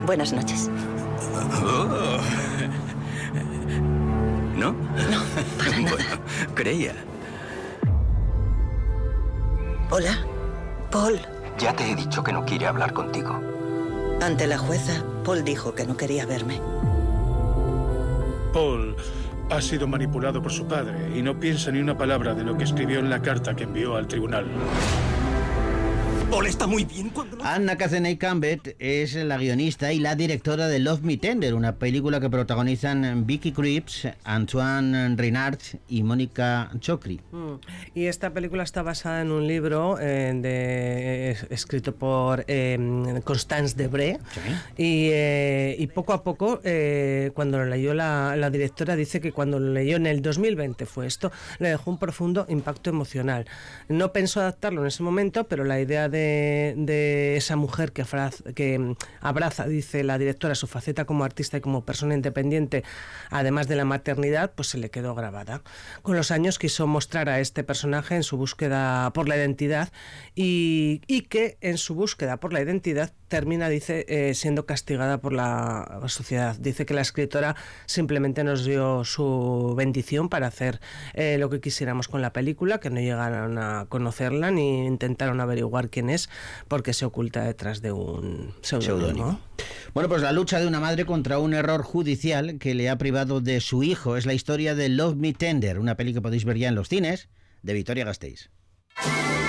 Buenas noches. Oh. ¿No? No, para nada. Bueno, creía. Hola, Paul. Ya te he dicho que no quiere hablar contigo. Ante la jueza, Paul dijo que no quería verme. Paul ha sido manipulado por su padre y no piensa ni una palabra de lo que escribió en la carta que envió al tribunal. Paul está muy bien cuando... Anna Cazenay-Campbell es la guionista y la directora de Love Me Tender, una película que protagonizan Vicky Krieps, Antoine Renard y Mónica Chokri. Y esta película está basada en un libro escrito por Constance Debré. ¿Sí? Y poco a poco, cuando lo leyó la directora, dice que cuando lo leyó en el 2020 fue esto, le dejó un profundo impacto emocional. No pensó adaptarlo en ese momento, pero la idea de esa mujer que abraza, dice la directora, su faceta como artista y como persona independiente, además de la maternidad, pues se le quedó grabada. Con los años quiso mostrar a este personaje en su búsqueda por la identidad y que en su búsqueda por la identidad termina, dice, siendo castigada por la sociedad. Dice que la escritora simplemente nos dio su bendición para hacer lo que quisiéramos con la película, que no llegaron a conocerla ni intentaron averiguar quién es, porque se oculta detrás de un seudónimo. Bueno, pues la lucha de una madre contra un error judicial que le ha privado de su hijo es la historia de Love Me Tender, una peli que podéis ver ya en los cines, de Vitoria Gasteiz.